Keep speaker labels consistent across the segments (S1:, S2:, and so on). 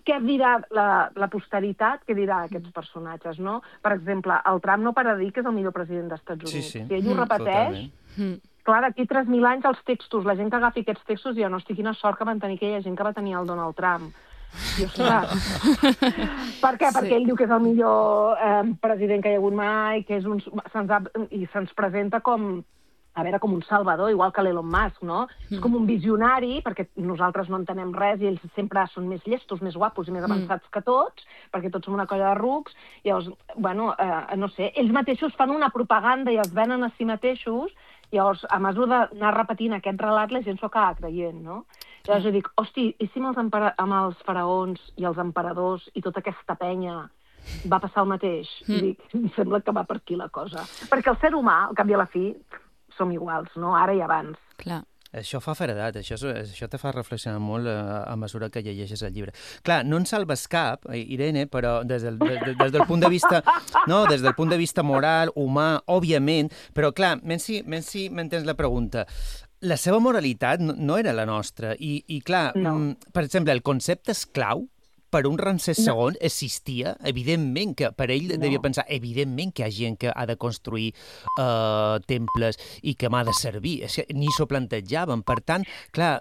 S1: què dirà la posteritat, què dirà aquests personatges, no? Per exemple, el Trump no para de dir que és el millor president dels Estats Units.
S2: Sí.
S1: Si ell ho repeteix, clar, d'aquí 3.000 anys els textos, la gent que agafi aquests textos dirà, hosti, quina sort que van tenir aquella gent que va tenir el Donald Trump. I, ostres, per què? Perquè ell diu que és el millor president que hi ha hagut mai, que és i se'ns presenta com, a veure, com un salvador, igual que l'Elon Musk, no? És com un visionari, perquè nosaltres no entenem res i ells sempre són més llestos, més guapos i més avançats que tots, perquè tots som una colla de rucs. Llavors, bueno, no sé, ells mateixos fan una propaganda i es venen a si mateixos. Llavors, a mesura d'anar repetint aquest relat, la gent s'ho acaba creient, no? Llavors jo dic, hosti, i si amb els faraons i els emperadors i tota aquesta penya va passar el mateix? I dic, em sembla que va per aquí la cosa. Perquè el ser humà, al cap i a la fi, som iguals, no? Ara i abans.
S3: Clar.
S2: Això fa feredat, això te fa reflexionar molt a mesura que llegeixes el llibre. Clar, no en salves cap, Irene, però des del punt de vista, no, des del punt de vista moral, humà, òbviament, però clar, menys si m'entens la pregunta, la seva moralitat no era la nostra i clar, per exemple, el concepte esclau per un Ramsès II existia, evidentment que per ell devia pensar, evidentment que hi ha gent que ha de construir temples i que m'ha de servir, ni s'ho plantejaven. Per tant, clar,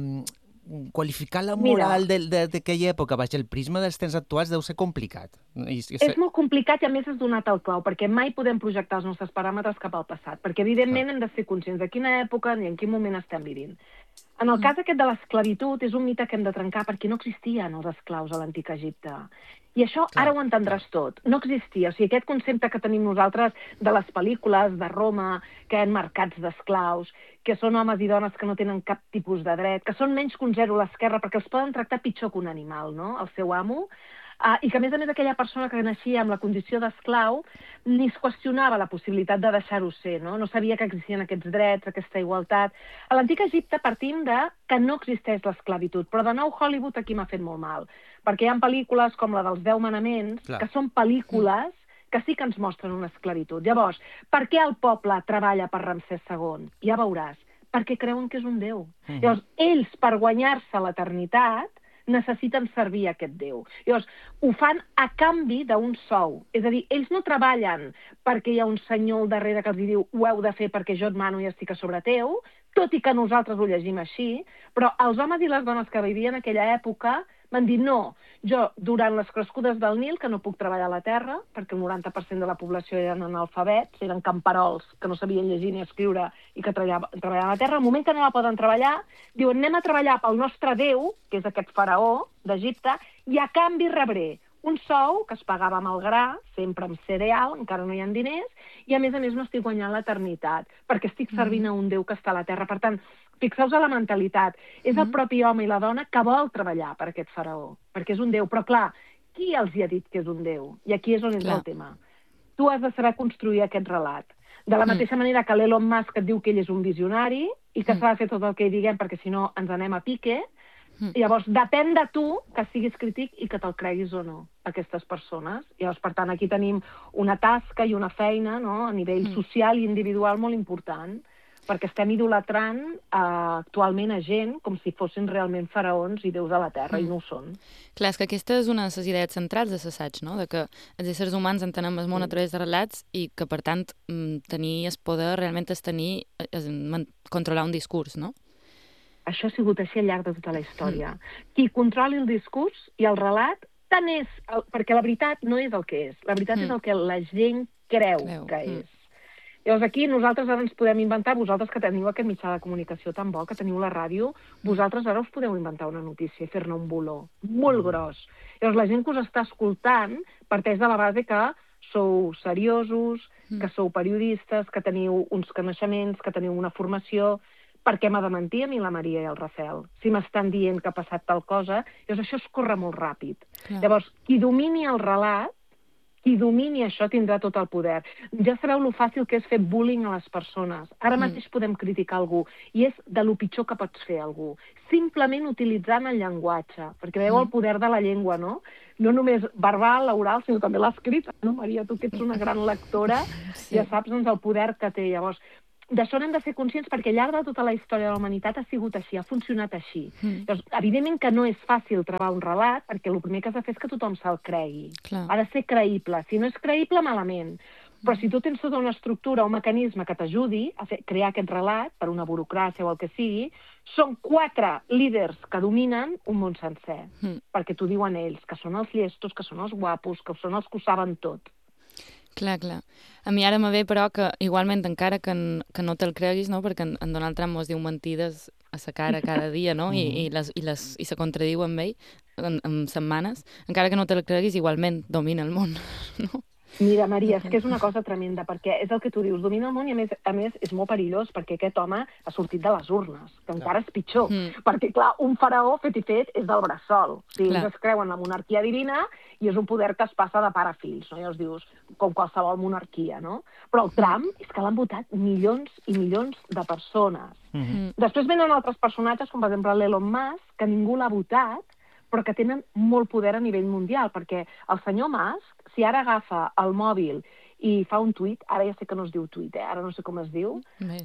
S2: qualificar la moral d'aquella època baix el prisma dels temps actuals deu ser complicat.
S1: És molt complicat i a més has donat el clau, perquè mai podem projectar els nostres paràmetres cap al passat, perquè evidentment hem de ser conscients de quina època i en quin moment estem vivint. En el cas aquest de l'esclavitud és un mite que hem de trencar perquè no existien els esclaus a l'antic Egipte. I això ara ho entendràs tot. No existia. O sigui, aquest concepte que tenim nosaltres de les pel·lícules de Roma, que hi ha mercats d'esclaus, que són homes i dones que no tenen cap tipus de dret, que són menys que un zero a l'esquerra perquè els poden tractar pitjor que un animal, no?, el seu amo, i que, a més, aquella persona que naixia amb la condició d'esclau ni es qüestionava la possibilitat de deixar-ho ser, no? No sabia que existien aquests drets, aquesta igualtat. A l'antic Egipte partim de que no existeix l'esclavitud, però de nou Hollywood aquí m'ha fet molt mal, perquè hi ha pel·lícules com la dels 10 manaments, que són pel·lícules que sí que ens mostren una esclavitud. Llavors, per què el poble treballa per Ramsès II? Ja veuràs, perquè creuen que és un déu. Llavors, ells, per guanyar-se l'eternitat, necessiten servir aquest déu. Llavors, ho fan a canvi d'un sou. És a dir, ells no treballen perquè hi ha un senyor al darrere que els diu ho heu de fer perquè jo et mano i estic a sobre teu, tot i que nosaltres ho llegim així, però els homes i les dones que vivien en aquella època van dir no, jo durant les crescudes del Nil, que no puc treballar a la terra, perquè el 90% de la població eren analfabets, eren camperols que no sabien llegir ni escriure i que treballaven a la terra, al moment que no la poden treballar, diuen anem a treballar pel nostre déu, que és aquest faraó d'Egipte, i a canvi rebré un sou que es pagava amb el gra, sempre amb cereal, encara no hi ha diners, i a més no estic guanyant l'eternitat, perquè estic servint a un déu que està a la terra. Per tant, fixeu-vos a la mentalitat. És el propi home i la dona que vol treballar per aquest faraó, perquè és un déu. Però clar, qui els hi ha dit que és un déu? I aquí és on entra el tema. Tu has de saber construir aquest relat. De la mateixa manera que l'Elon Musk et diu que ell és un visionari i que s'ha de fer tot el que hi diguem perquè si no ens anem a pique. Llavors, depèn de tu que siguis crític i que te'l creguis o no, aquestes persones. Llavors, per tant, aquí tenim una tasca i una feina, no?, a nivell social i individual molt important, perquè estem idolatrant actualment a gent com si fossin realment faraons i déus de la terra, i no ho són.
S3: Clar, és que aquesta és una de les idees centrals de l'assaig, no?, de que els éssers humans entenem el món a través de relats i que, per tant, tenir el poder realment és tenir, controlar un discurs, no?
S1: Això ha sigut així al llarg de tota la història. Qui controli el discurs i el relat, tant és... Perquè la veritat no és el que és. La veritat és el que la gent creu que és. Llavors aquí nosaltres ara ens podem inventar, vosaltres que teniu aquest mitjà de comunicació tan bo, que teniu la ràdio, vosaltres ara us podeu inventar una notícia i fer-ne un boló molt gros. Llavors la gent que us està escoltant parteix de la base que sou seriosos, que sou periodistes, que teniu uns coneixements, que teniu una formació. Per què m'ha de mentir a mi la Maria i el Rafel? Si m'estan dient que ha passat tal cosa, llavors això es corre molt ràpid. Llavors, qui domini el relat, qui domini això tindrà tot el poder. Ja sabeu lo fàcil que és fer bullying a les persones. Ara mateix podem criticar algú, i és de lo pitjor que pots fer algú. Simplement utilitzant el llenguatge, perquè veieu el poder de la llengua, no? No només verbal, oral, sinó també l'escrit. No, Maria, tu que ets una gran lectora, ja saps el poder que té. Llavors, d'això n'hem de ser conscients perquè al llarg de tota la història de la humanitat ha sigut així, ha funcionat així. Llavors, evidentment que no és fàcil trobar un relat perquè el primer que has de fer és que tothom se'l cregui.
S3: Clar.
S1: Ha de ser creïble. Si no és creïble, malament. Però si tu tens tota una estructura, un mecanisme que t'ajudi a crear aquest relat, per una burocràcia o el que sigui, són 4 líders que dominen un món sencer. Perquè t'ho diuen ells, que són els llestos, que són els guapos, que són els que ho saben tot.
S3: Clar. A mi ara me ve, però, que igualment, encara que no te'l creguis, no? Perquè en Donald Trump mos diu mentides a sa cara cada dia, no? I se contradiu amb ell en setmanes. Encara que no te'l creguis, igualment domina el món, no?
S1: Mira, Maria, és que és una cosa tremenda, perquè és el que tu dius, domina el món i a més és molt perillós perquè aquest home ha sortit de les urnes, que encara és pitjor. Perquè, clar, un faraó fet i fet és del bressol. O sigui, ells es creuen la monarquia divina i és un poder que es passa de pare a fills, no? Llavors dius, com qualsevol monarquia, no? Però el Trump és que l'han votat milions i milions de persones. Després venen altres personatges, com per exemple l'Elon Musk, que ningú l'ha votat, però que tenen molt poder a nivell mundial, perquè el senyor Musk, si ara agafa el mòbil i fa un tuit, ara ja sé que no es diu tuit, ara no sé com es diu,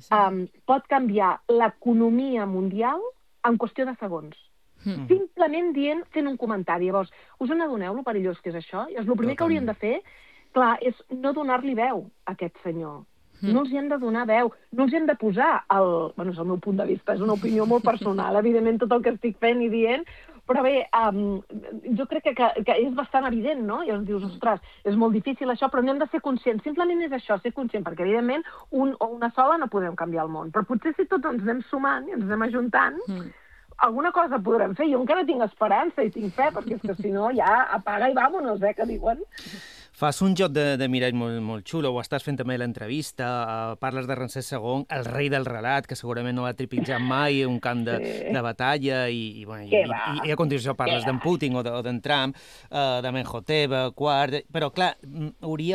S1: pot canviar l'economia mundial en qüestió de segons. Simplement fent un comentari. Llavors, us n'adoneu lo perillós que és això? El primer que haurien de fer, clar, és no donar-li veu a aquest senyor. No els hi hem de donar veu, no els hi hem de posar bueno, és el meu punt de vista, és una opinió molt personal, evidentment tot el que estic fent i dient, però bé, jo crec que és bastant evident, no? I llavors dius, ostres, és molt difícil això, però n'hem de ser conscients. Simplement és això, ser conscient, perquè evidentment un o una sola no podem canviar el món, però potser si tots ens anem sumant i ens anem ajuntant, alguna cosa podrem fer. Jo encara tinc esperança i tinc fe, perquè és que si no ja apaga i vámonos, que diuen.
S2: Fas un joc de mirall molt xulo, ho estàs fent també a l'entrevista, parles de Ramsès II, el rei del relat, que segurament no va trepitjar mai un camp de batalla, i a continuació parles d'en Putin o d'en Trump, de Menhotep IV, però clar, hauria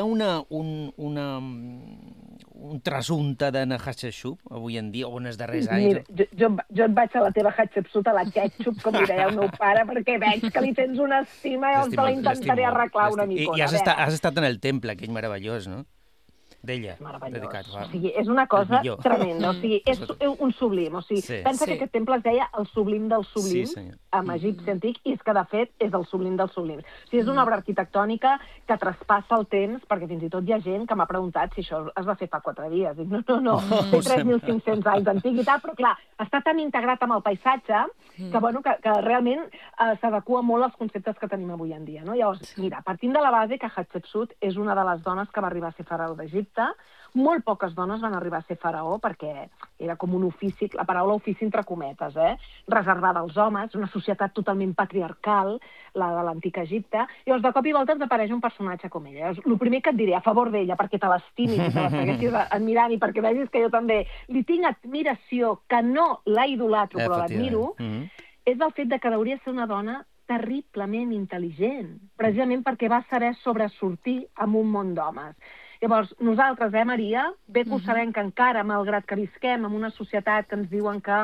S2: un trasunte de Hatshepsut avui en dia, o en els darrers anys.
S1: Jo et vaig a la teva Hatshepsut, a la ketchup, com li deia el meu pare, perquè veig que li tens una estima i te la intentaré arreglar una micona.
S2: I has estat en el temple, aquell meravellós, no? D'ella.
S1: Meravellós. O sigui, és una cosa tremenda. O sigui, és un sublim. O sigui, pensa que aquest temple es deia el sublim del sublim, amb egipci antic, i és que, de fet, és el sublim dels sublims. O sigui, és una obra arquitectònica que traspassa el temps, perquè fins i tot hi ha gent que m'ha preguntat si això es va fer fa 4 dies. Dic, no, té 3.500 anys d'antiguitat, però clar, està tan integrat amb el paisatge que realment s'adequa molt als conceptes que tenim avui en dia. Llavors, mira, partint de la base que Hatshepsut és una de les dones que va arribar a ser faraó d'Egipte. Molt poques dones van arribar a ser faraó perquè era com un ofici, la paraula ofici entre cometes, reservada als homes, una societat totalment patriarcal, la de l'antic Egipte. Llavors, de cop i volta ens apareix un personatge com ella. Llavors, el primer que et diré, a favor d'ella, perquè te l'estimis i te la segueixis admirant i perquè vegis que jo també li tinc admiració, que no la idolatro, però l'admiro, és el fet de que hauria de ser una dona terriblement intel·ligent, precisament perquè va saber sobresortir en un món d'homes. Llavors, nosaltres, Maria, bé que ho sabem que encara, malgrat que visquem en una societat que ens diuen que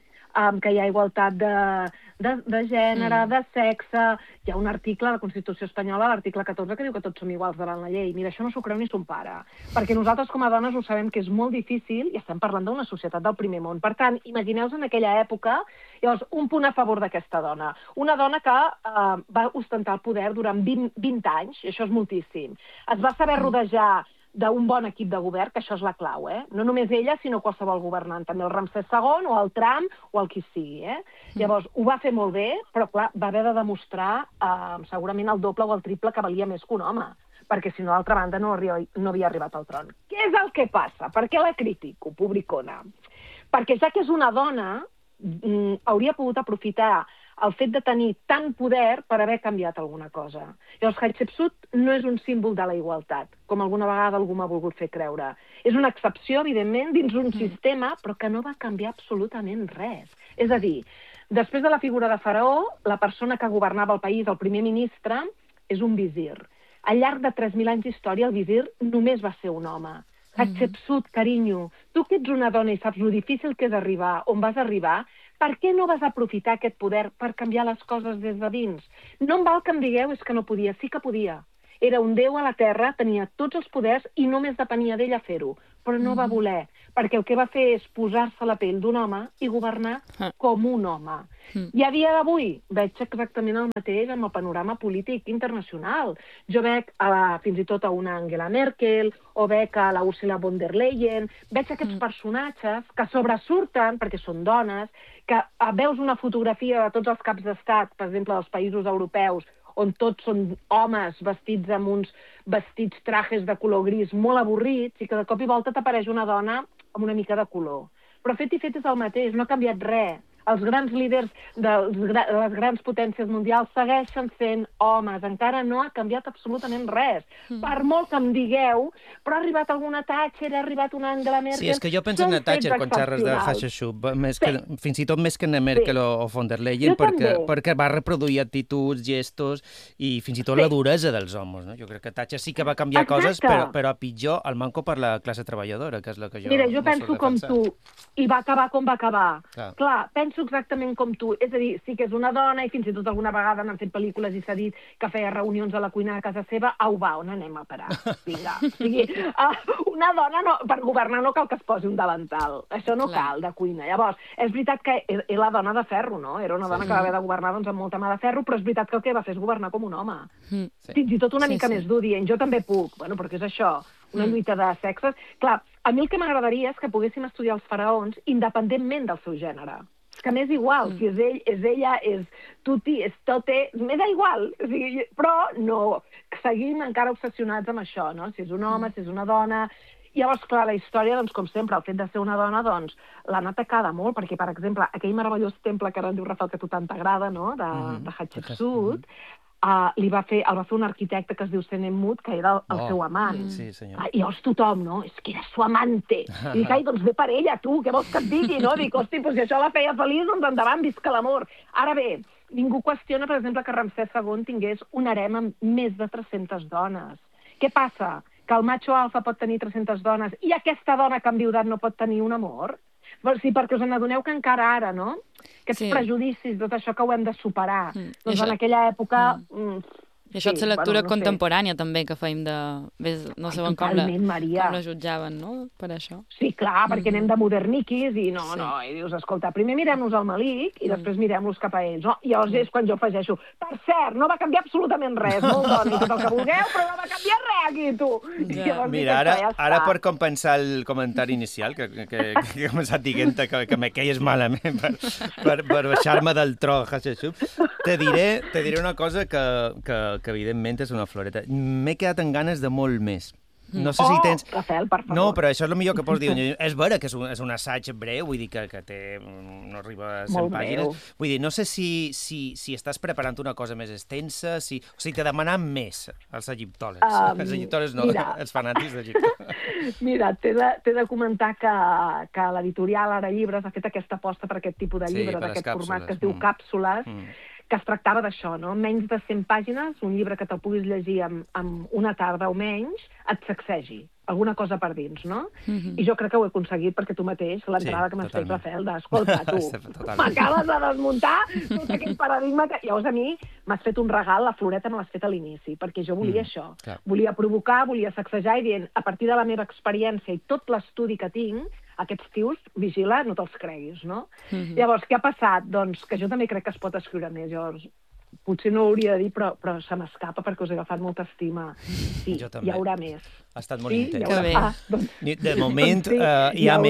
S1: hi ha igualtat de gènere, de sexe. Hi ha un article de la Constitució espanyola, l'article 14, que diu que tots som iguals davant la llei. Mira, això no s'ho creu ni son pare. Perquè nosaltres, com a dones, ho sabem que és molt difícil i estem parlant d'una societat del primer món. Per tant, imagineu-vos en aquella època, llavors, un punt a favor d'aquesta dona. Una dona que va ostentar el poder durant 20 anys, i això és moltíssim. Es va saber rodejar d'un bon equip de govern, que això és la clau, No només ella, sinó qualsevol governant, també el Ramsès II, o el Trump, o el qui sigui, Llavors, ho va fer molt bé, però, clar, va haver de demostrar segurament el doble o el triple que valia més que un home, perquè, si no, d'altra banda, no havia arribat al tron. Què és el que passa? Per què la critico, publicona? Perquè, ja que és una dona, hauria pogut aprofitar el fet de tenir tant poder per haver canviat alguna cosa. Llavors, Hatshepsut no és un símbol de la igualtat, com alguna vegada algú m'ha volgut fer creure. És una excepció, evidentment, dins un sistema, però que no va canviar absolutament res. És a dir, després de la figura de faraó, la persona que governava el país, el primer ministre, és un visir. Al llarg de 3.000 anys d'història, el visir només va ser un home. Hatshepsut, carinyo, tu que ets una dona i saps lo difícil que és arribar on vas arribar, per què no vas aprofitar aquest poder per canviar les coses des de dins? No em val que em digueu és que no podia, sí que podia. Era un déu a la terra, tenia tots els poders i només depenia d'ella fer-ho. però no va voler, perquè el que va fer és posar-se la pell d'un home i governar com un home. I a dia d'avui veig exactament el mateix amb el panorama polític internacional. Jo veig fins i tot a una Angela Merkel, o veig a la Ursula von der Leyen, veig aquests personatges que sobresurten, perquè són dones, que veus una fotografia de tots els caps d'estat, per exemple, dels països europeus, on tots són homes vestits amb uns vestits trajes de color gris molt avorrits i que de cop i volta t'apareix una dona amb una mica de color. Però fet i fet és el mateix, no ha canviat res. Els grans líders de les grans potències mundials segueixen sent homes. Encara no ha canviat absolutament res. Per molt que em digueu, però ha arribat alguna Thatcher, ha arribat una Angela Merkel...
S2: Sí, és que jo penso en Thatcher quan xerres de Hashashub, fins i tot més que en Merkel o von der Leyen, perquè va reproduir actituds, gestos i fins i tot la duresa dels homes. Jo crec que Thatcher sí que va canviar coses, però a pitjor el manco per la classe treballadora, que és la que jo...
S1: Mira, jo penso com tu, i va acabar com va acabar. Clar, penso exactament com tu. És a dir, sí que és una dona i fins i tot alguna vegada n'han fet pel·lícules i s'ha dit que feia reunions a la cuina de casa seva. Au, va, on anem a parar? Vinga. O sigui, una dona per governar no cal que es posi un davantal. Això no cal, de cuina. Llavors, és veritat que és la dona de ferro, no? Era una dona que va haver de governar amb molta mà de ferro, però és veritat que el que va fer és governar com un home. Fins i tot una mica més dur, dient, jo també puc. Bueno, perquè és això, una lluita de sexes. Clar, a mi el que m'agradaria és que poguéssim estudiar els faraons independentment del seu gènere. És que m'és igual, si és ell, és ella, és tutti, és tote, m'és igual. O sigui, però no, seguim encara obsessionats amb això, no? Si és un home, si és una dona... Llavors, clar, la història, doncs, com sempre, el fet de ser una dona, doncs, l'han atacada molt, perquè, per exemple, aquell meravellós temple que ara en diu Rafael, que a tu tant t'agrada, no?, de Hatshepsut, el va fer un arquitecte que es diu Senemut, que era el seu amant.
S2: Sí, senyor.
S1: I llavors tothom, no? És que era su amante. I dic, ai, doncs ve per ella, tu, què vols que et digui, no? Dic, hosti, doncs si això la feia feliç, doncs endavant, visca l'amor. Ara bé, ningú qüestiona, per exemple, que Ramsès II tingués un harem amb més de 300 dones. Què passa? Que el macho alfa pot tenir 300 dones i aquesta dona que ha enviudat no pot tenir un amor? Sí, perquè us n'adoneu que encara ara, no? Aquests prejudicis, tot això que ho hem de superar. Doncs en aquella època...
S3: I això és la lectura contemporània, també, que feim de... No sabem com la jutjaven, no?, per això.
S1: Sí, clar, perquè anem de moderniquis i i dius, escolta, primer mirem-nos al Malik i després mirem-los cap a ells. I llavors és quan jo afegeixo, per cert, no va canviar absolutament res, molt dona i tot el que vulgueu, però no va canviar res aquí, tu.
S2: Mira, ara per compensar el comentari inicial, que he començat dient que me queies malament per baixar-me del tro, Hashashub, te diré una cosa que evidentment és una floreta. M'he quedat amb ganes de molt més. No sé si tens...
S1: Rafael, per favor.
S2: No, però això és el millor que pots dir. És vera que és un assaig breu, vull dir que té... no arriba a 100 pàgines. Vull dir, no sé si estàs preparant una cosa més extensa, o sigui, te demanen més els egiptòlegs. Els egiptòlegs no, els fanàtics d'Egipte.
S1: Mira, t'he de comentar que l'editorial Ara Llibres ha fet aquesta aposta per aquest tipus de llibre, d'aquest format que es diu Càpsules, que es tractava d'això, no? Menys de 100 pàgines, un llibre que te'l puguis llegir amb una tarda o menys, et sacsegi alguna cosa per dins, no? I jo crec que ho he aconseguit perquè tu mateix, l'entrada que m'has fet, Rafael, d'escolta, tu, m'acabes de desmuntar tot aquell paradigma que... Llavors a mi m'has fet un regal, la floreta me l'has fet a l'inici, perquè jo volia això. Volia provocar, volia sacsejar i dient, a partir de la meva experiència i tot l'estudi que tinc, aquests tios, vigila, no te'ls creguis, no? Llavors, què ha passat? Doncs que jo també crec que es pot escriure més. Llavors, potser no ho hauria de dir, però se m'escapa perquè us he agafat molta estima. Sí, hi haurà més.
S2: Ha estat molt intens.
S3: Que bé.
S2: De moment hi ha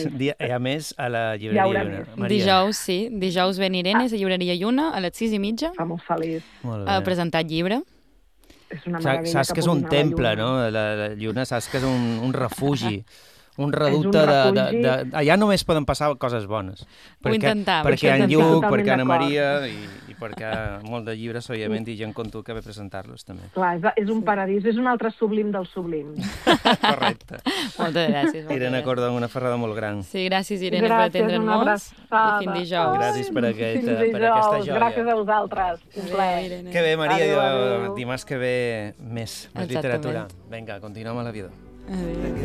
S2: més a la llibreria Lluna.
S3: Dijous, sí. Dijous ven Irene, a llibreria Lluna, a les 6:30.
S1: Fa molt feliç.
S3: Ha presentat llibre.
S1: És una meravella.
S2: Saps que és un temple, no? La Lluna, saps que és un refugi. Un reducte allà només poden passar coses bones.
S3: Ho intentava.
S2: Perquè en Lluc, perquè Anna Maria i perquè molt de llibres, òbviament, i gent com tu que ve presentar-los, també.
S1: Clar, és un paradís, és un altre sublim del sublim.
S2: Correcte.
S3: Moltes gràcies.
S2: Irene Cordó, una ferrada molt gran.
S3: Sí, gràcies, Irene, per atendre'ns. I fins dijous.
S2: Gràcies per aquesta joia.
S1: Gràcies a vosaltres.
S2: Que bé, Maria, dimarts que ve més literatura. Vinga, continuem a la vida.
S3: Adéu.